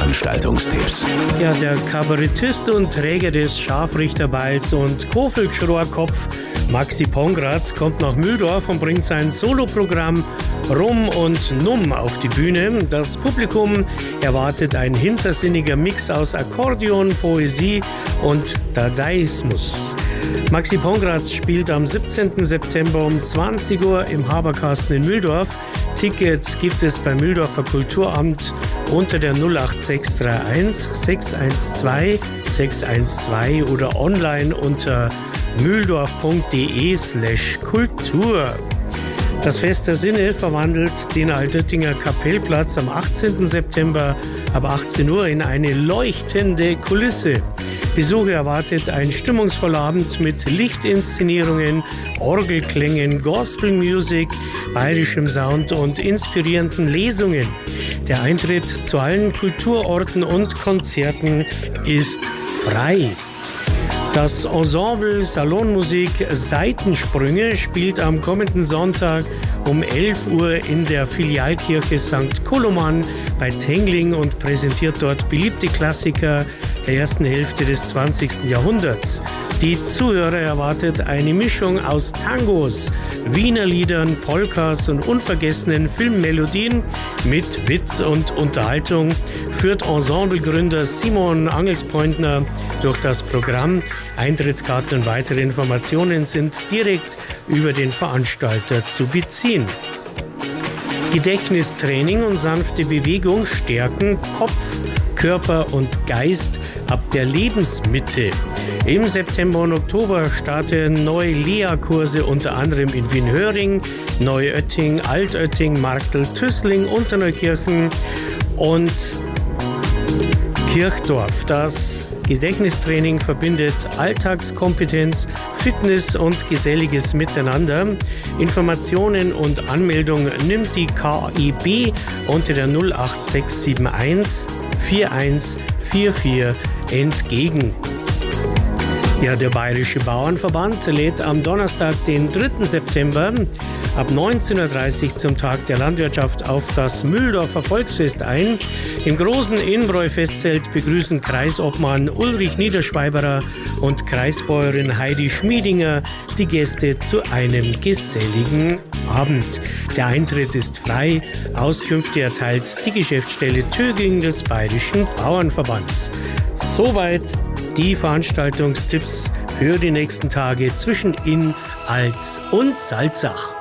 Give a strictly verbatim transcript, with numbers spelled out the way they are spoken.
Veranstaltungstipps. Ja, der Kabarettist und Träger des Scharfrichterbeils und Kofelsschrohrkopf Maxi Pongratz kommt nach Mühldorf und bringt sein Soloprogramm Rum und Numm auf die Bühne. Das Publikum erwartet ein hintersinniger Mix aus Akkordeon, Poesie und Dadaismus. Maxi Pongratz spielt am siebzehnten September um zwanzig Uhr im Haberkasten in Mühldorf. Tickets gibt es beim Mühldorfer Kulturamt unter der null acht sechs drei eins sechs eins zwei sechs eins zwei oder online unter mühldorf punkt de slash kultur. Das Fest der Sinne verwandelt den Altöttinger Kapellplatz am achtzehnten September ab achtzehn Uhr in eine leuchtende Kulisse. Besucher erwartet ein stimmungsvoller Abend mit Lichtinszenierungen, Orgelklängen, Gospelmusik, bayerischem Sound und inspirierenden Lesungen. Der Eintritt zu allen Kulturorten und Konzerten ist frei. Das Ensemble Salonmusik Seitensprünge spielt am kommenden Sonntag um elf Uhr in der Filialkirche Sankt Koloman bei Tengling und präsentiert dort beliebte Klassiker der ersten Hälfte des zwanzigsten Jahrhunderts. Die Zuhörer erwartet eine Mischung aus Tangos, Wiener Liedern, Polkas und unvergessenen Filmmelodien mit Witz und Unterhaltung, führt Ensemblegründer Simon Angelspointner durch das Programm. Eintrittskarten und weitere Informationen sind direkt über den Veranstalter zu beziehen. Gedächtnistraining und sanfte Bewegung stärken Kopf, Körper und Geist ab der Lebensmitte. Im September und Oktober starten neue Lea-Kurse unter anderem in Wien-Höring, Neuötting, Altötting, Marktl, Tüßling, Unterneukirchen und Kirchdorf. Das Gedächtnistraining verbindet Alltagskompetenz, Fitness und geselliges Miteinander. Informationen und Anmeldung nimmt die K I B unter der null acht sechs sieben eins vier eins vier vier entgegen. Ja, der Bayerische Bauernverband lädt am Donnerstag, den dritten September ab neunzehn Uhr dreißig zum Tag der Landwirtschaft auf das Mühldorfer Volksfest ein. Im großen Innbräu-Festzelt begrüßen Kreisobmann Ulrich Niederschweiberer und Kreisbäuerin Heidi Schmiedinger die Gäste zu einem geselligen Abend. Der Eintritt ist frei. Auskünfte erteilt die Geschäftsstelle Töging des Bayerischen Bauernverbands. Soweit die Veranstaltungstipps für die nächsten Tage zwischen Inn, Alz und Salzach.